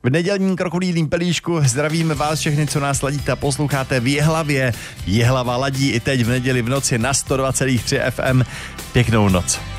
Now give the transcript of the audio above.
V nedělním krokodýlím pelíšku zdravíme vás všechny, co nás ladíte a posloucháte v Jihlavě. Jihlava ladí i teď v neděli v noci na 102,3 FM. Pěknou noc.